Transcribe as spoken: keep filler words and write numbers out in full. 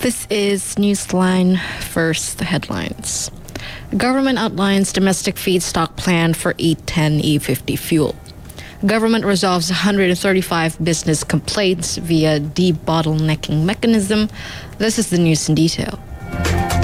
This is Newsline. First, the headlines. Government outlines domestic feedstock plan for E ten E fifty fuel. Government resolves one hundred thirty-five business complaints via debottlenecking mechanism. This is the news in detail.